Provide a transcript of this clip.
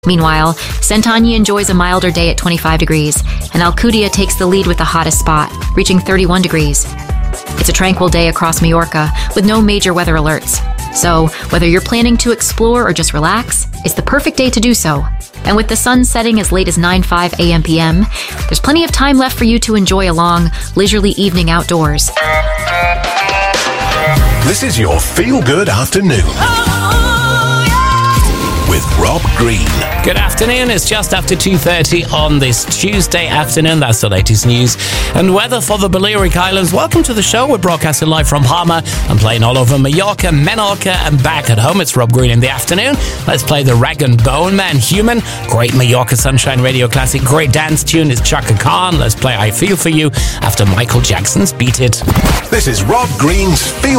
Meanwhile, Santanya enjoys a milder day at 25 degrees, and Alcudia takes the lead with the hottest spot, reaching 31 degrees. It's a tranquil day across Majorca, with no major weather alerts. So, whether you're planning to explore or just relax, it's the perfect day to do so. And with the sun setting as late as 9:05 a.m. p.m., there's plenty of time left for you to enjoy a long, leisurely evening outdoors. This is your feel-good afternoon. With Rob Green. Good afternoon. It's just after 2:30 on this Tuesday afternoon. That's the latest news and weather for the Balearic Islands. Welcome to the show. We're broadcasting live from Palma and playing all over Mallorca, Menorca and back at home. It's Rob Green in the afternoon. Let's play the Rag and Bone Man Human. Great Mallorca Sunshine Radio classic. Great dance tune. It's Chaka Khan. Let's play I Feel For You after Michael Jackson's Beat It. This is Rob Green's Feel